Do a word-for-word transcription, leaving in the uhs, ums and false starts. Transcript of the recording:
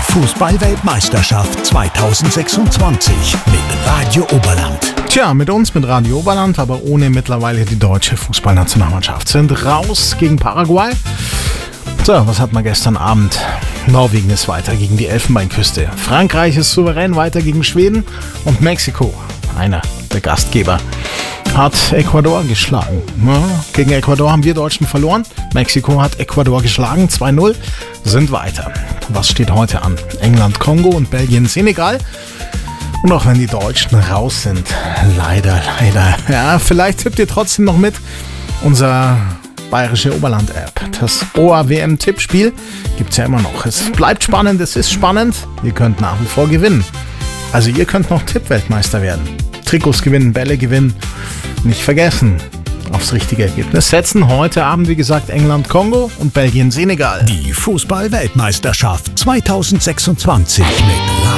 Fußball-Weltmeisterschaft zweitausendsechsundzwanzig mit Radio Oberland. Tja, mit uns, mit Radio Oberland, aber ohne mittlerweile die deutsche Fußballnationalmannschaft. Sind raus gegen Paraguay. So, was hat man gestern Abend? Norwegen ist weiter gegen die Elfenbeinküste. Frankreich ist souverän weiter gegen Schweden. Und Mexiko, einer der Gastgeber, hat Ecuador geschlagen. Ja, gegen Ecuador haben wir Deutschen verloren. Mexiko hat Ecuador geschlagen, zwei null, sind weiter. Was steht heute an? England, Kongo und Belgien, Senegal. Und auch wenn die Deutschen raus sind, leider, leider. Ja, vielleicht tippt ihr trotzdem noch mit. Unser Bayerische Oberland-App. Das O A W M-Tippspiel gibt es ja immer noch. Es bleibt spannend, es ist spannend. Ihr könnt nach wie vor gewinnen. Also ihr könnt noch Tippweltmeister werden. Trikots gewinnen, Bälle gewinnen. Nicht vergessen, aufs richtige Ergebnis setzen. Heute Abend, wie gesagt, England, Kongo und Belgien, Senegal. Die Fußball-Weltmeisterschaft zweitausendsechsundzwanzig mit